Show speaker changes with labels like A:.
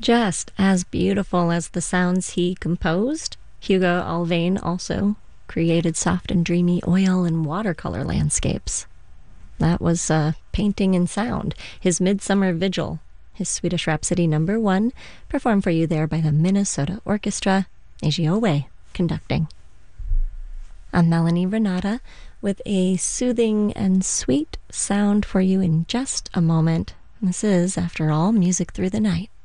A: Just as beautiful as the sounds he composed, Hugo Alvain also created soft and dreamy oil and watercolor landscapes. That was Painting in Sound, his Midsummer Vigil, his Swedish Rhapsody #1, performed for you there by the Minnesota Orchestra, Eiji Owe conducting. I'm Melanie Renata with a soothing and sweet sound for you in just a moment. This is, after all, Music Through the Night.